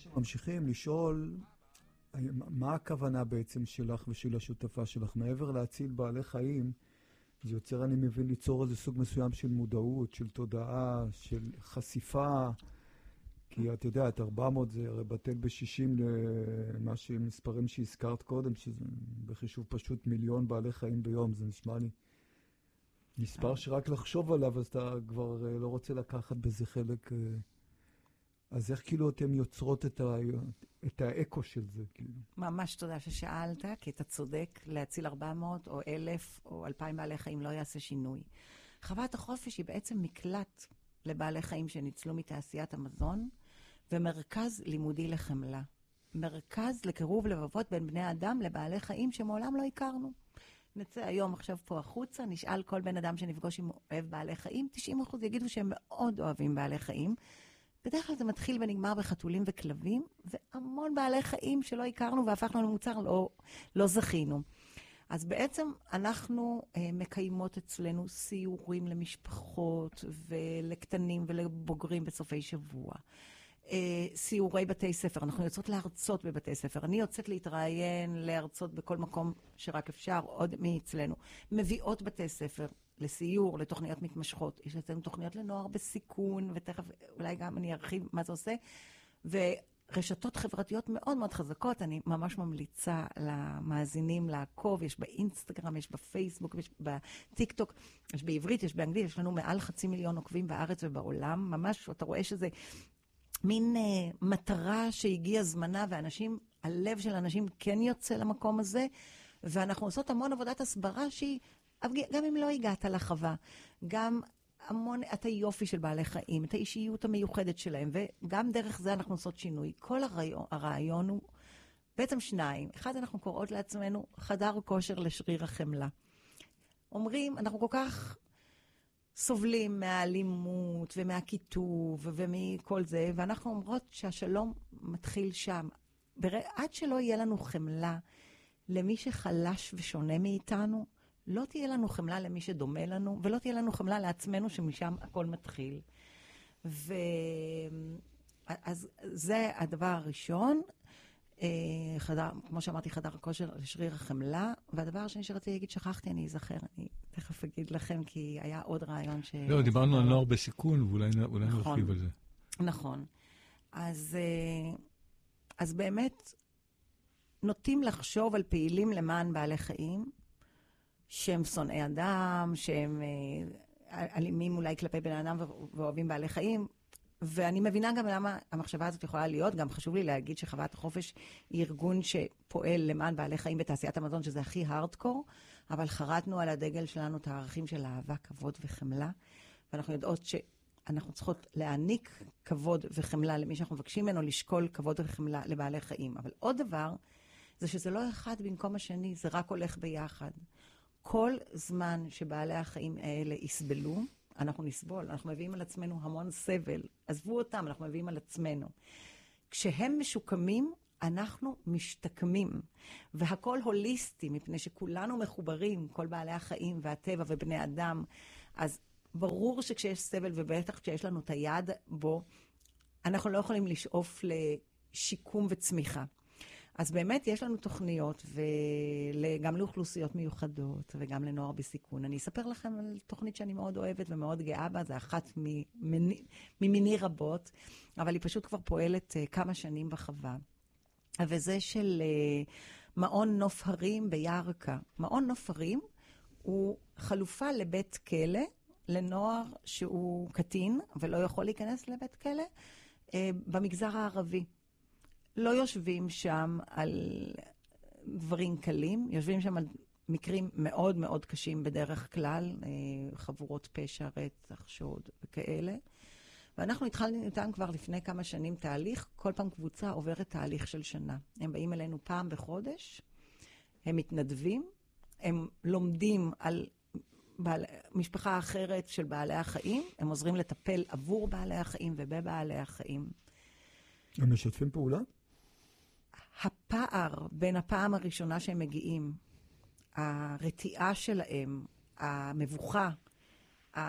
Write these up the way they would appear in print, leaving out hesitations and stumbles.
ממשיכים לשאול מה הכוונה בעצם שלך ושל השותפה שלך. מעבר להציל בעלי חיים, זה יוצר, אני מבין, ליצור איזה סוג מסוים של מודעות, של תודעה, של חשיפה, כי את יודעת, 400 זה הרי בטל ב-60 למה שמספרים שהזכרת קודם, שזה בחישוב פשוט 1,000,000 בעלי חיים ביום, זה נשמע לי מספר שרק לחשוב עליו, אז אתה כבר לא רוצה לקחת בזה חלק. אז איך כאילו אתם יוצרות את האקו של זה? כאילו? ממש תודה ששאלת, כי אתה צודק, להציל 400 או 1,000 או 2,000 בעלי חיים לא יעשה שינוי. חוות החופש היא בעצם מקלט לבעלי חיים שניצלו מתעשיית המזון, ומרכז לימודי לחמלה. מרכז לקירוב לבבות בין בני אדם לבעלי חיים שמעולם לא הכרנו. נצא היום עכשיו פה החוצה, נשאל כל בן אדם שנפגוש אם אוהב בעלי חיים, 90% יגידו שהם מאוד אוהבים בעלי חיים. בדרך כלל זה מתחיל ונגמר בחתולים וכלבים, והמון בעלי חיים שלא הכרנו והפכנו למוצר, לא זכינו. אז בעצם אנחנו מקיימות אצלנו סיורים למשפחות ולקטנים ולבוגרים בסופי שבוע. סיורי בתי ספר, אנחנו יוצאות להרצות בבתי ספר. אני יוצאת להתראיין, להרצות בכל מקום שרק אפשר, עוד מאצלנו. מביאות בתי ספר לסיור, לתוכניות מתמשכות. יש אצלנו תוכניות לנוער בסיכון, ותכף אולי גם אני ארחיב מה זה עושה. ורשתות חברתיות מאוד מאוד חזקות, אני ממש ממליצה למאזינים לעקוב, יש באינסטגרם, יש בפייסבוק, יש בטיקטוק, יש בעברית, יש באנגלית, יש לנו מעל 500,000 עוקבים בארץ ובעולם. ממש, אתה רואה שזה מין מטרה שהגיע זמנה, ואנשים, הלב של אנשים כן יוצא למקום הזה, ואנחנו עושות המון עבודת הסברה שהיא, גם אם לא הגעת לחווה, גם המון את היופי של בעלי חיים, את האישיות המיוחדת שלהם, וגם דרך זה אנחנו עושות שינוי. כל הרעיון הוא בעצם שניים. אחד, אנחנו קוראות לעצמנו חדר כושר לשריר החמלה. אומרים, אנחנו כל כך סובלים מהאלימות ומהכיתוב ומכל זה, ואנחנו אומרות שהשלום מתחיל שם. עד שלא יהיה לנו חמלה למי שחלש ושונה מאיתנו, לא תהיה לנו חמלה למי שדומה לנו, ולא תהיה לנו חמלה לעצמנו שמשם הכל מתחיל. אז זה הדבר הראשון, כמו שאמרתי, חדר הכושר לשריר החמלה, והדבר השני שרציתי להגיד, שכחתי, אני אזכר, אני תכף אגיד לכם, כי היה עוד רעיון לא, דיברנו על נוער בסיכון, ואולי נרחיב על זה. נכון. אז באמת, נוטים לחשוב על פעילים למען בעלי חיים, שהם שונאי אדם, שהם אלימים אולי כלפי בן אדם ואוהבים בעלי חיים, ואני מבינה גם למה המחשבה הזאת יכולה להיות. גם חשוב לי להגיד שחוות החופש היא ארגון שפועל למען בעלי חיים בתעשיית המזון, שזה הכי הארדקור, אבל חרטנו על הדגל שלנו את הערכים של אהבה, כבוד וחמלה, ואנחנו יודעות שאנחנו צריכות להעניק כבוד וחמלה למי שאנחנו מבקשים ממנו, לשקול כבוד וחמלה לבעלי חיים. אבל עוד דבר, זה שזה לא אחד במקום השני, זה רק הולך ביחד. כל זמן שבעלי החיים האלה יסבלו, אנחנו נסבול, אנחנו מביאים על עצמנו המון סבל. עזבו אותם, אנחנו מביאים על עצמנו. כשהם משוקמים, אנחנו משתקמים. והכל הוליסטי, מפני שכולנו מחוברים, כל בעלי החיים והטבע ובני אדם. אז ברור שכשיש סבל, ובטח כשיש לנו את היד בו, אנחנו לא יכולים לשאוף לשיקום וצמיחה. אז באמת יש לנו תוכניות, וגם לאוכלוסיות מיוחדות, וגם לנוער בסיכון. אני אספר לכם על תוכנית שאני מאוד אוהבת ומאוד גאה בה, זה אחת ממיני רבות, אבל היא פשוט כבר פועלת כמה שנים בחווה. וזה של מעון נוף הרים בירכא. מעון נוף הרים הוא חלופה לבית כלא, לנוער שהוא קטין, ולא יכול להיכנס לבית כלא, במגזר הערבי. לא יושבים שם על דברים קלים, יושבים שם על מקרים מאוד מאוד קשים בדרך כלל, חבורות פשע, רצח, שוד וכאלה. ואנחנו התחלנו איתם כבר לפני כמה שנים תהליך, כל פעם קבוצה עוברת תהליך של שנה. הם באים אלינו פעם בחודש, הם מתנדבים, הם לומדים על משפחה אחרת של בעלי החיים, הם עוזרים לטפל עבור בעלי החיים ובבעלי החיים. הם משתפים פעולה? הפער בין הפעם הראשונה שהם מגיעים, הרתיעה שלהם, המבוכה,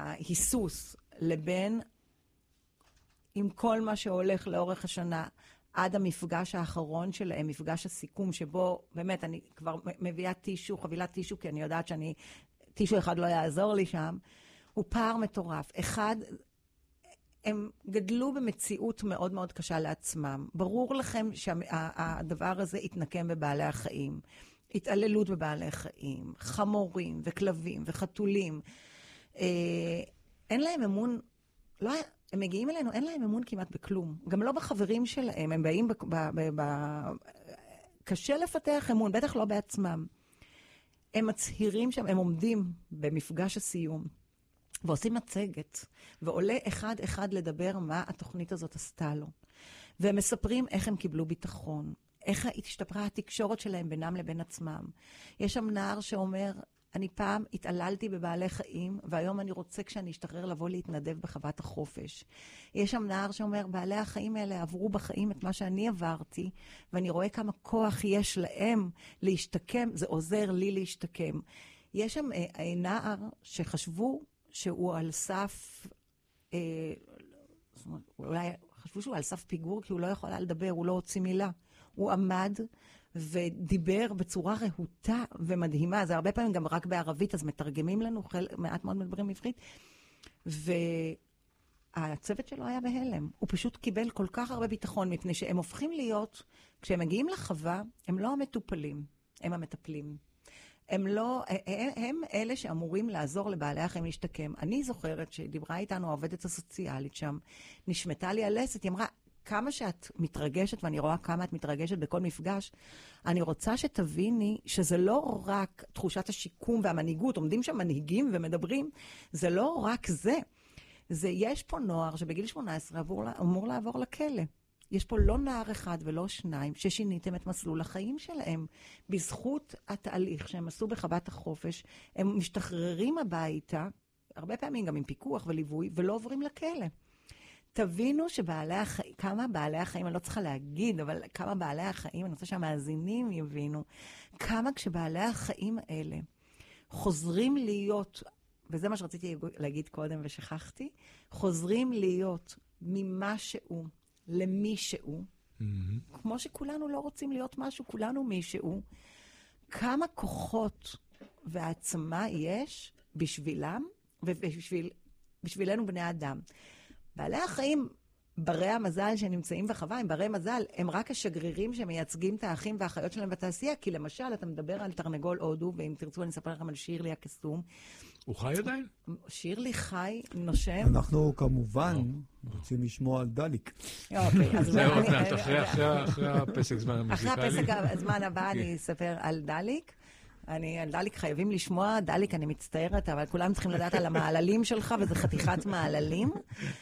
ההיסוס, לבין עם כל מה שהולך לאורך השנה, עד המפגש האחרון שלהם, מפגש הסיכום, שבו באמת אני כבר מביאה טישו, חבילת טישו, כי אני יודעת טישו אחד לא יעזור לי שם, הוא פער מטורף. אחד, הם גדלו במציאות מאוד מאוד קשה לעצמם. ברור לכם שהדבר הזה יתנקם בבעלי החיים. התעללות בבעלי חיים, חמורים וכלבים וחתולים. אין להם אמון, הם מגיעים אלינו, אין להם אמון כמעט בכלום. גם לא בחברים שלהם, הם באים קשה לפתח אמון, בטח לא בעצמם. הם מצהירים שם, הם עומדים במפגש הסיום, ועושים מצגת, ועולה אחד לדבר מה התוכנית הזאת עשתה לו. והם מספרים איך הם קיבלו ביטחון, איך השתפרה התקשורת שלהם בינם לבין עצמם. יש שם נער שאומר, אני פעם התעללתי בבעלי חיים, והיום אני רוצה כשאני אשתחרר לבוא להתנדב בחוות החופש. יש שם נער שאומר, בעלי החיים האלה עברו בחיים את מה שאני עברתי, ואני רואה כמה כוח יש להם להשתקם, זה עוזר לי להשתקם. יש שם נער שחשבו שהוא על סף, אולי חשבו שהוא על סף פיגור, כי הוא לא יכול לדבר, הוא לא הוציא מילה. הוא עמד ודיבר בצורה רהוטה ומדהימה. זה הרבה פעמים גם רק בערבית, אז מתרגמים לנו, מעט מאוד מדברים עברית. והצוות שלו היה בהלם. הוא פשוט קיבל כל כך הרבה ביטחון, מפני שהם הופכים להיות, כשהם מגיעים לחווה, הם לא המטופלים, הם המטפלים. הם אלה שאמורים לעזור לבעלי החיים להשתקם. אני זוכרת שדיברה איתנו העובדת הסוציאלית שם, נשמתה לי הלסת, היא אמרה, כמה שאת מתרגשת, ואני רואה כמה את מתרגשת בכל מפגש, אני רוצה שתביני שזה לא רק תחושת השיקום והמנהיגות, עומדים שם מנהיגים ומדברים, זה לא רק זה. יש פה נוער שבגיל 18 אמור לעבור לכלא. יש פה לא נער אחד ולא שניים ששיניתם את מסלול החיים שלהם. בזכות התהליך שהם עשו בחוות החופש, הם משתחררים הביתה, הרבה פעמים גם עם פיקוח וליווי, ולא עוברים לכלא. תבינו כמה בעלי החיים, אני לא צריכה להגיד, אבל כמה בעלי החיים, אני רוצה שהמאזינים יבינו, כמה כשבעלי החיים האלה חוזרים להיות, וזה מה שרציתי להגיד קודם ושכחתי, חוזרים להיות ממה שהוא למי שהוא, כמו שכולנו לא רוצים להיות משהו, כולנו מישהו, כמה כוחות והעצמה יש בשבילם ובשבילנו בני אדם. בעלי החיים, ברי המזל שנמצאים בחווה, הם ברי מזל, הם רק השגרירים שמייצגים את האחים והאחיות שלהם בתעשייה, כי למשל, אתה מדבר על תרנגול הודו, ואם תרצו אני אספר לכם על שירלי הקסום. הוא חי עדיין? שירלי חי, נושם. אנחנו כמובן רוצים לשמוע על דליק. אוקיי, אז זה עוד מעט, אחרי הפסק זמן המוזיקלי. אחרי הפסק הזמן הבא אני אספר על דליק. על דליק חייבים לשמוע, דליק אני מצטערת, אבל כולם צריכים לדעת על המעללים שלך, וזה חתיכת מעללים.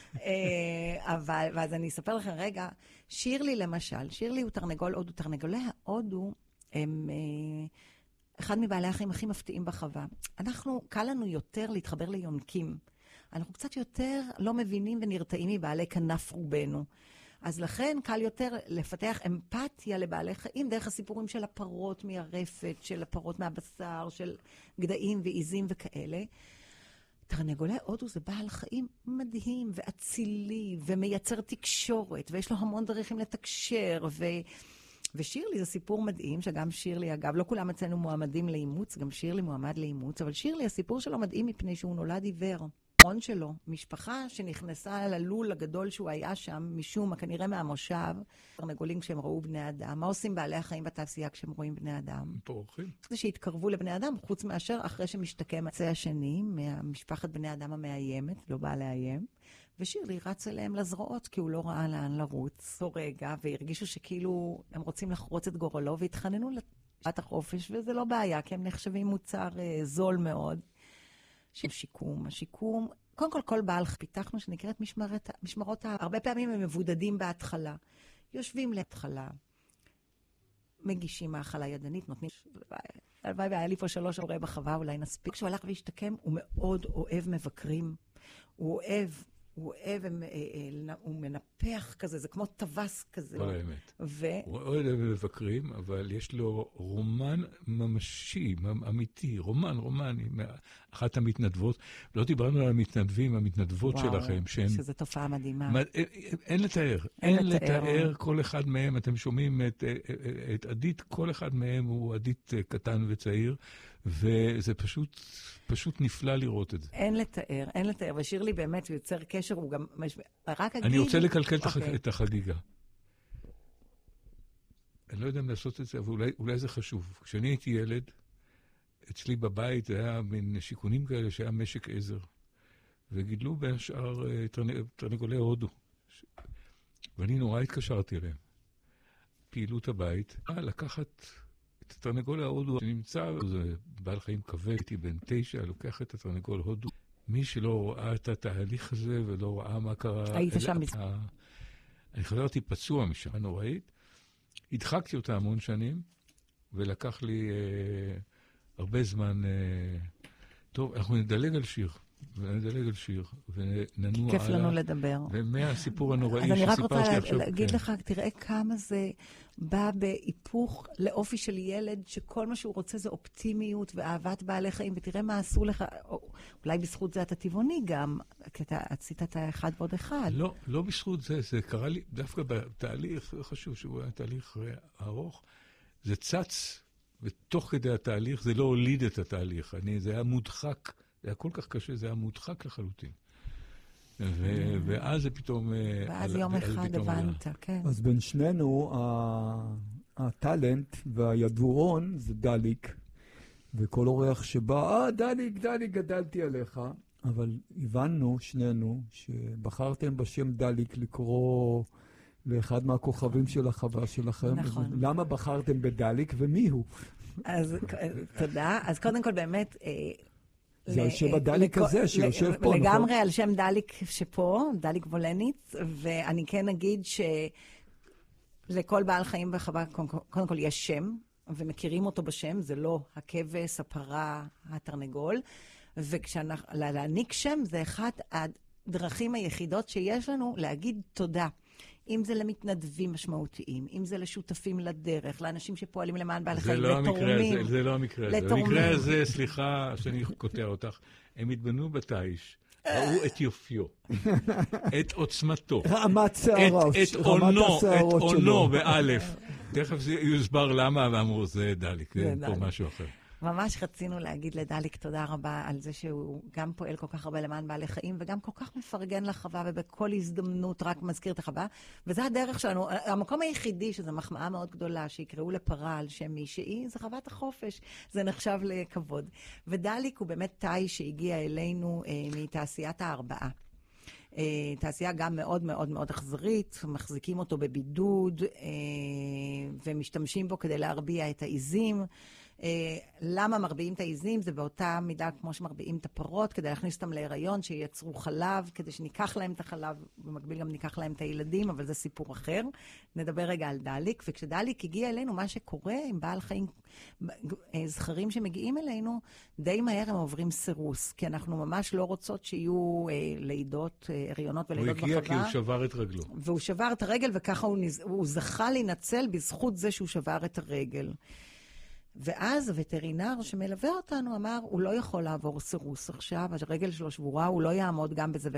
ואז אני אספר לכם רגע, שירלי למשל, שירלי הוא תרנגול הודו, תרנגולי ההודו הם אחד מבעלי החיים הכי מפתיעים בחווה. קל לנו יותר להתחבר ליונקים. אנחנו קצת יותר לא מבינים ונרתעים מבעלי כנף רובנו. אז לכן קל יותר לפתח אמפתיה לבעלי חיים דרך הסיפורים של הפרות מהרפת, של הפרות מהבשר, של גדיים ועיזים וכאלה. תרנגולי הודו זה בעל חיים מדהים ואצילי ומייצר תקשורת, ויש לו המון דרכים לתקשר, ושירלי זה סיפור מדהים, שגם שירלי, אגב, לא כולם אצלנו מועמדים לאימוץ, גם שירלי מועמד לאימוץ, אבל שירלי, הסיפור שלו מדהים מפני שהוא נולד עיוור. המון שלו, משפחה שנכנסה ללול הגדול שהוא היה שם, משום מה, כנראה מהמושב, תרנגולים כשהם ראו בני אדם. מה עושים בעלי החיים בתעשייה כשהם רואים בני אדם? פורחים. זה שהתקרבו לבני אדם, חוץ מאשר אחרי שמשתקם הצי השני, מהמשפחת בני אדם המאיימת, לא באה לאיים, ושירלי רץ אליהם לזרועות, כי הוא לא ראה לאן לרוץ. רגע, והרגישו שכאילו הם רוצים לחרוץ את גורלו, והתחננו לתת החופש, וזה לא בעיה, כי הם נחשבים מוצר זול מאוד. השיקום, קודם כל בעל פיתחנו שנקראת משמרות, הרבה פעמים הם מבודדים בהתחלה. יושבים להתחלה, מגישים מאכלה ידנית, נותנים, הלוואי והיה לי פה 3 הורי בחווה, אולי נספיק. כשהוא הלך והשתקם, הוא מאוד אוהב מבקרים. הוא הוא אוהב, הוא מנפח כזה, זה כמו טווס כזה. כל האמת. הוא אוהב מבקרים, אבל יש לו רומן ממשי, אמיתי, רומן, אחת המתנדבות. לא דיברנו על המתנדבים, המתנדבות שלכם. שזו תופעה מדהימה. אין לתאר כל אחד מהם, אתם שומעים את עדית, כל אחד מהם הוא עדית קטן וצעיר, וזה פשוט נפלא לראות את זה. אין לתאר, ושירלי באמת, הוא יוצר קשר, הוא גם, רק אגיד... אני רוצה לקלקל את החגיגה. אני לא יודע אם לעשות את זה, אבל אולי זה חשוב. כשאני הייתי ילד, אצלי בבית זה היה מן שיכונים כאלה שהיה משק עזר, וגידלו בין השאר תרנגולי הודו. ואני נורא התקשרתי אליהם. פעילות הבית, לקחת את התרנגול ההודו שנמצא, זה בעל חיים כבד, הייתי בן 9, לוקח את התרנגול הודו. מי שלא ראה את התהליך הזה ולא ראה מה קרה... היית שם אני חזרתי פצוע משם, נוראית. הדחקתי אותה המון שנים, ולקח לי הרבה זמן... טוב, אנחנו נדלג על שיר. וננוע כיף לנו לדבר. ומהסיפור הנוראי שסיפרתי עכשיו... אז אני רק רוצה להגיד לך, תראה כמה זה בא בהיפוך לאופי של ילד, שכל מה שהוא רוצה זה אופטימיות ואהבת בעלי חיים, ותראה מה עשו לך, אולי בזכות זה אתה טבעוני גם, כי אתה עשית את האחד ועוד אחד. לא בזכות זה, זה קרה לי דווקא בתהליך, חשוב שהוא היה תהליך ארוך, זה צץ, ותוך כדי התהליך זה לא הוליד את התהליך, זה היה מודחק, זה היה כל כך קשה, זה היה מודחק לחלוטין. ואז זה פתאום... ואז יום אחד הבנת, כן. אז בין שנינו, הטלנט והידורון זה דליק, וכל אורח שבא, דליק, גדלתי עליך. אבל הבנו שנינו שבחרתם בשם דליק לקרוא לאחד מהכוכבים של החווה שלכם. נכון. למה בחרתם בדליק ומי הוא? אז תודה. אז קודם כל באמת... זה על שם הדליק הזה שיושב פה, נכון? לגמרי על שם דליק שפה, דליק וולניץ, ואני כן אגיד שלכל בעל חיים בחווה, קודם כל יש שם, ומכירים אותו בשם, זה לא הכבש, הפרה, התרנגול, ולהעניק שם זה אחת הדרכים היחידות שיש לנו להגיד תודה. אם זה למתנדבים משמעותיים, אם זה לשותפים לדרך, לאנשים שפועלים למען בעלי חיים, לתורמים. זה לא המקרה הזה. במקרה הזה, סליחה שאני קוטע אותך, הם התבנו בתאיש, ראו את יופיו, את עוצמתו, רמת שערות, את עונו באלף. תכף זה יוסבר למה, ואמרו, זה דליק, זה פה משהו אחר. ממש רצינו להגיד לדליק תודה רבה על זה שהוא גם פועל כל כך הרבה למען בעלי חיים, וגם כל כך מפרגן לחווה, ובכל הזדמנות רק מזכיר את החווה. וזה הדרך שלנו. המקום היחידי, שזו מחמאה מאוד גדולה, שיקראו לפרה על שם מישהי, זה חוות החופש. זה נחשב לכבוד. ודליק הוא באמת תאי שהגיע אלינו מתעשיית הארבעה. תעשייה גם מאוד מאוד מאוד אכזרית, מחזיקים אותו בבידוד, ומשתמשים בו כדי להרביע את העיזים. למה מרביעים את העיזים? זה באותה מידה כמו שמרביעים את הפרות, כדי להכניס אותם להיריון, שייצרו חלב, כדי שניקח להם את החלב, במקביל גם ניקח להם את הילדים, אבל זה סיפור אחר. נדבר רגע על דליק, וכשדליק הגיע אלינו, מה שקורה עם בעל חיים, זכרים שמגיעים אלינו, די מהר הם עוברים סירוס, כי אנחנו ממש לא רוצות שיהיו לידות, הריונות ולידות בחווה. הוא הגיע כי הוא שבר את רגלו. והוא שבר את הרגל, וככה הוא זכה להינצל בזכות זה שהוא שבר את הרגל. ואז הווטרינר שמלווה אותנו אמר, הוא לא יכול לעבור סירוס עכשיו, הרגל שלו שבורה, הוא לא יעמוד גם בזה.